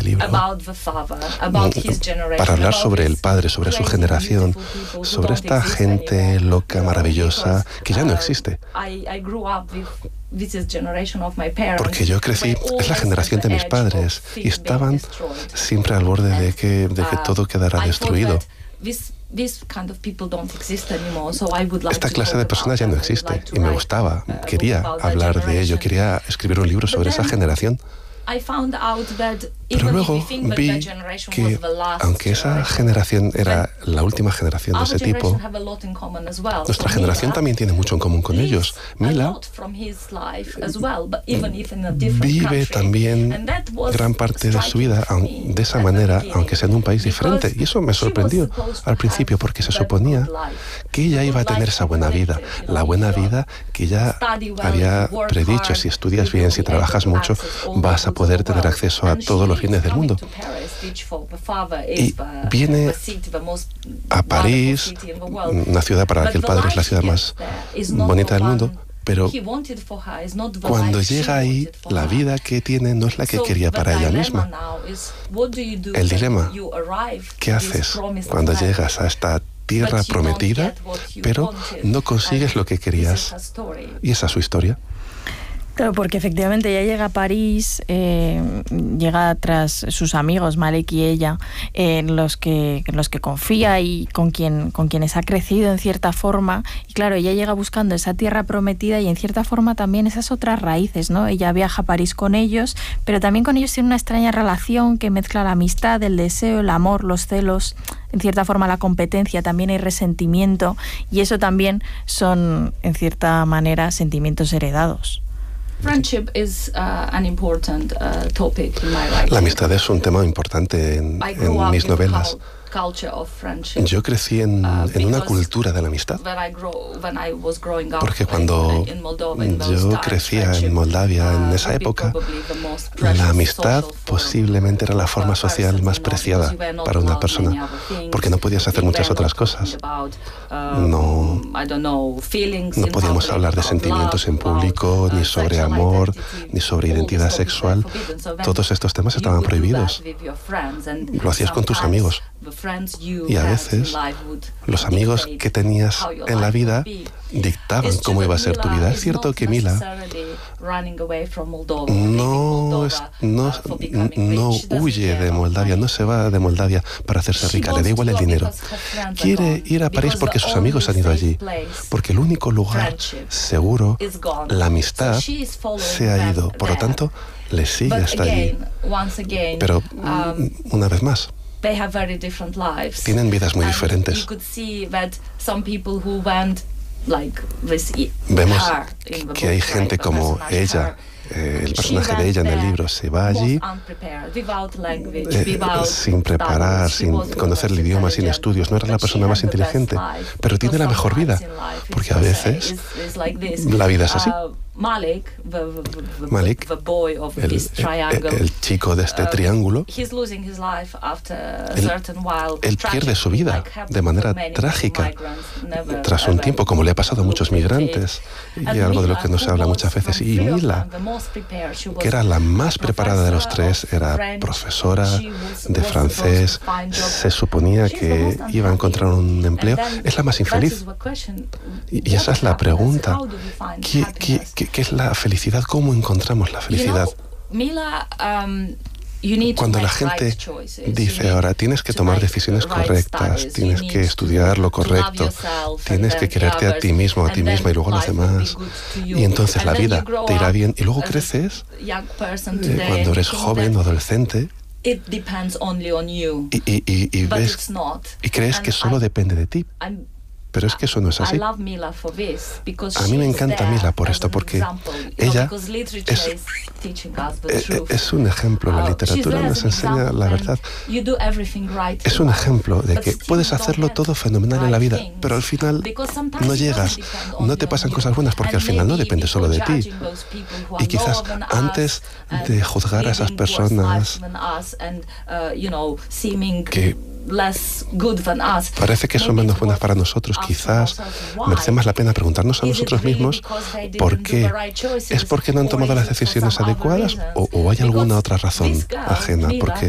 libro para hablar sobre el padre, sobre su generación, sobre esta gente loca, maravillosa, que ya no existe. Porque yo crecí, es la generación de mis padres, y estaban siempre al borde de que todo quedara destruido. Esta clase de personas ya no existe, y me gustaba, quería hablar de ello, quería escribir un libro sobre esa generación. Pero luego vi que, aunque esa generación era la última generación de ese tipo, nuestra generación también tiene mucho en común con ellos. Mila vive también gran parte de su vida de esa manera, aunque sea en un país diferente. Y eso me sorprendió al principio, porque se suponía que ella iba a tener esa buena vida, la buena vida que ella había predicho. Si estudias bien, si trabajas mucho, vas a poder tener acceso a todos los bienes del mundo. Y viene a París, una ciudad para la que el padre es la ciudad más bonita del mundo, pero cuando llega ahí, la vida que tiene no es la que quería para ella misma. El dilema, ¿qué haces cuando llegas a esta tierra prometida, pero no consigues lo que querías? Y esa es su historia. Claro, porque efectivamente ella llega a París, llega tras sus amigos, Malek y ella, en los que confía y con quienes ha crecido en cierta forma. Y claro, ella llega buscando esa tierra prometida y en cierta forma también esas otras raíces, ¿no? Ella viaja a París con ellos, pero también con ellos tiene una extraña relación que mezcla la amistad, el deseo, el amor, los celos, en cierta forma la competencia, también hay resentimiento, y eso también son, en cierta manera, sentimientos heredados. La amistad es un tema importante en mis novelas. Yo crecí en una cultura de la amistad, porque cuando yo crecía en Moldavia en esa época, la amistad posiblemente era la forma social más preciada para una persona, porque no podías hacer muchas otras cosas. No podíamos hablar de sentimientos en público, ni sobre amor, ni sobre identidad sexual. Todos estos temas estaban prohibidos. Lo hacías con tus amigos. Y a veces los amigos que tenías en la vida dictaban cómo iba a ser tu vida. Es cierto que Mila no huye de Moldavia, no se va de Moldavia para hacerse rica, le da igual el dinero. Quiere ir a París porque sus amigos han ido allí, porque el único lugar seguro, la amistad, se ha ido. Por lo tanto, le sigue hasta allí. Pero, una vez más, tienen vidas muy diferentes. Vemos que hay gente como ella, el personaje de ella en el libro, se va allí sin preparar, sin conocer el idioma, sin estudios. No era la persona más inteligente, pero tiene la mejor vida, porque a veces la vida es así. Malik, el chico de este triángulo, él pierde su vida de manera trágica tras un tiempo, como le ha pasado a muchos migrantes, y algo de lo que no se habla muchas veces. Y Mila, que era la más preparada de los tres, era profesora de francés, se suponía que iba a encontrar un empleo, es la más infeliz. Y esa es la pregunta. ¿Qué es la felicidad? ¿Cómo encontramos la felicidad? Cuando la gente dice ahora, tienes que tomar decisiones correctas, tienes que estudiar lo correcto, tienes que quererte a ti mismo, a ti misma y luego a los demás, y entonces la vida te irá bien, y luego creces, cuando eres joven o adolescente, y ves y crees que solo depende de ti. Pero es que eso no es así. A mí me encanta Mila por esto, porque ella es un ejemplo. La literatura nos enseña la verdad. Es un ejemplo de que puedes hacerlo todo fenomenal en la vida, pero al final no llegas, no te pasan cosas buenas, porque al final no depende solo de ti. Y quizás antes de juzgar a esas personas que parece que son menos buenas para nosotros, quizás merece más la pena preguntarnos a nosotros mismos por qué. ¿Es porque no han tomado las decisiones adecuadas o hay alguna otra razón ajena? Porque